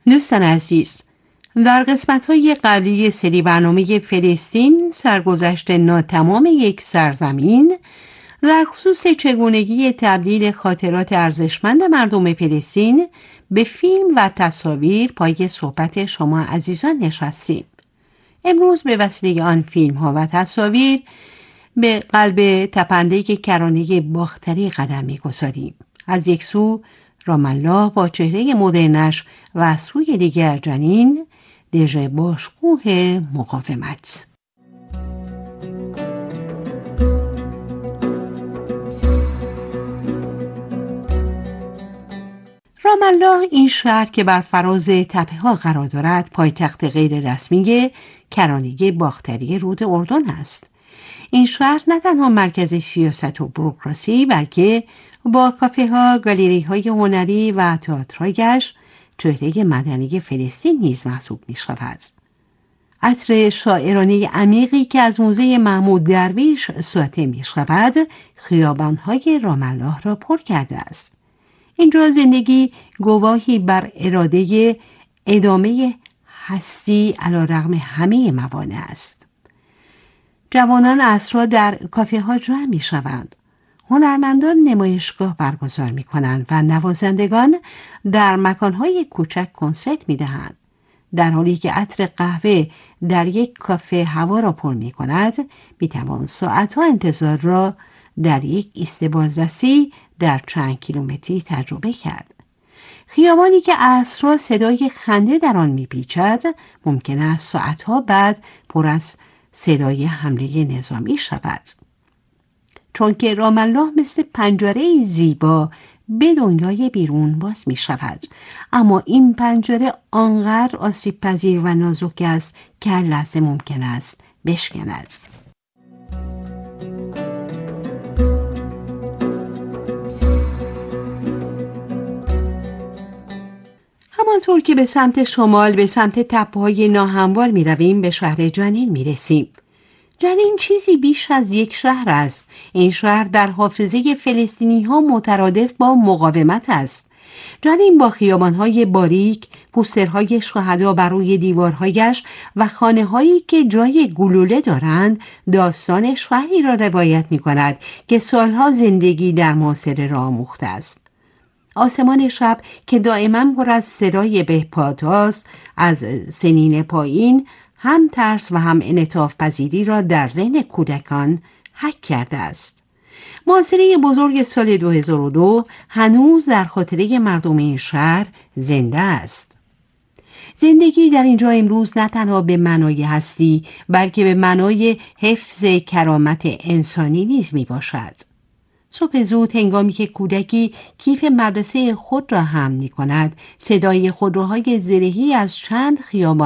دوستان عزیز، در قسمت‌های قبلی سری برنامه فلسطین سرگذشت ناتمام یک سرزمین در خصوص چگونگی تبدیل خاطرات ارزشمند مردم فلسطین به فیلم و تصاویر پای صحبت شما عزیزان نشستیم. امروز به وسیله آن فیلم‌ها و تصاویر به قلب تپنده‌ای که کرانه باختری قدم می‌گذاریم. از یک سو رام الله با چهره مدرنش و از سوی دیگر جنین دژ باشکوه مقاومت. رام الله این شهر که بر فراز تپه‌ها قرار دارد پایتخت غیر رسمی کرانه باختری رود اردن است. این شهر نه تنها مرکز سیاست و بوروکراسی بلکه با کافه ها، گالری های هنری و تئاترهایش چهره مدنی فلسطین نیز محسوب می شود. عطر شاعرانه عمیقی که از موزه محمود درویش ساطع می شود خیابان های رام الله را پر کرده است. اینجا زندگی گواهی بر اراده ادامه هستی علیرغم همه موانع است. جوانان عصرها در کافه ها جمع می شوند. هنرمندان نمایشگاه برگزار می کنند و نوازندگان در مکانهای کوچک کنسرت می دهند. در حالی که عطر قهوه در یک کافه هوا را پر می کند، می توان ساعتها انتظار را در یک ایست بازرسی در چند کیلومتری تجربه کرد. خیابانی که عصرها صدای خنده در آن می پیچد، ممکن است ساعتها بعد پر از صدای حمله نظامی شود. چون که رام الله مثل پنجره زیبا به دنیای بیرون باز می شود، اما این پنجره آنقدر آسیب پذیر و نازک است که هر لحظه ممکن است بشکند. همانطور که به سمت شمال به سمت تپه‌های ناهموار می رویم به شهر جنین می رسیم. جنین چیزی بیش از یک شهر است. این شهر در حافظه فلسطینی ها مترادف با مقاومت است. جنین با خیابان‌های باریک، پوسترهای شهدا بر روی دیوارهایش و خانه‌هایی که جای گلوله دارند، داستان شهری را روایت می‌کند که سالها زندگی در محاصره را آموخته است. آسمان شب که دائما پر از صدای بهپادهاست از سنین پایین، هم ترس و هم انعطاف پذیری را در ذهن کودکان حک کرده است. محاصره بزرگ سال 2002 هنوز در خاطره مردم این شهر زنده است. زندگی در اینجا امروز نه تنها به معنای هستی بلکه به معنای حفظ کرامت انسانی نیز می باشد. صبح زود هنگامی که کودکی کیف مدرسه خود را حمل می کند، صدای خودروهای زرهی از چند خیابان